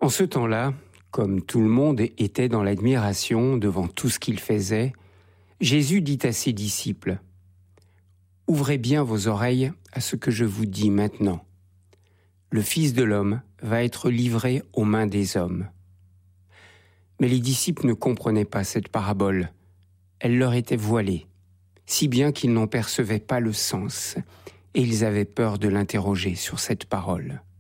En ce temps-là, comme tout le monde était dans l'admiration devant tout ce qu'il faisait, Jésus dit à ses disciples : « Ouvrez bien vos oreilles à ce que je vous dis maintenant. Le Fils de l'homme va être livré aux mains des hommes. » Mais les disciples ne comprenaient pas cette parabole. Elle leur était voilée, si bien qu'ils n'en percevaient pas le sens, et ils avaient peur de l'interroger sur cette parole.